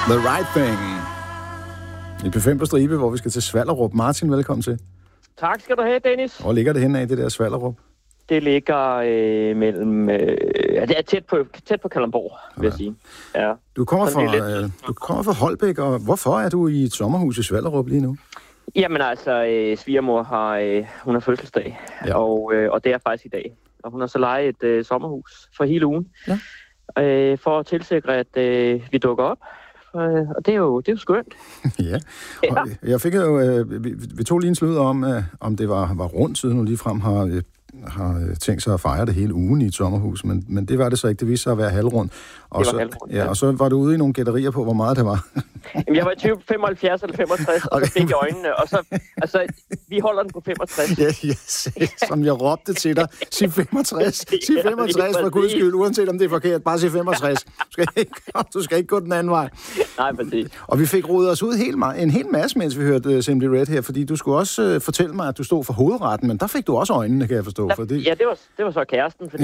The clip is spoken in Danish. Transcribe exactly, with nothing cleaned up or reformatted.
The Right Thing. I P fem på stribe, hvor vi skal til Svallerup. Martin, velkommen til. Tak skal du have, Dennis. Hvor ligger det henne af, det der Svallerup? Det ligger øh, mellem... Øh, ja, det er tæt på, tæt på Kalundborg, vil ja. jeg sige. Ja. Du kommer fra, øh, du kommer fra Holbæk, og hvorfor er du i et sommerhus i Svallerup lige nu? Jamen altså, øh, svigermor har, øh, hun har fødselsdag, ja. og, øh, og det er faktisk i dag. Og hun har så lejet et øh, sommerhus for hele ugen, ja. øh, for at tilsikre, at øh, vi dukker op. Og det er jo, det er jo skønt. Ja, og ja. jeg fik jo, øh, vi, vi tog lige en slud om, øh, om det var, var rundt, siden hun ligefrem har, øh, har tænkt sig at fejre det hele ugen i et sommerhus, men, men det var det så ikke. Det viste sig at være halvrundt. Og det var så, halvrundt, ja, og så var du ude i nogle gætterier på, hvor meget det var. Jamen, jeg var i tyve, femoghalvfjerds eller femogtres, og så fik jeg øjnene, og så, altså, vi holder den på femogtres. Ja, yes, som jeg råbte til dig. Sig femogtres. Sig femogtres for guds skyld, uanset om det er forkert. Bare sig femogtres. Du skal ikke, du skal ikke gå den anden vej. Nej, præcis. Og vi fik rodet os ud helt, en hel masse, mens vi hørte uh, Simply Red her, fordi du skulle også uh, fortælle mig, at du stod for hovedretten, men der fik du også øjnene, kan jeg forstå. Der, fordi... Ja, det var, det var så kæresten, fordi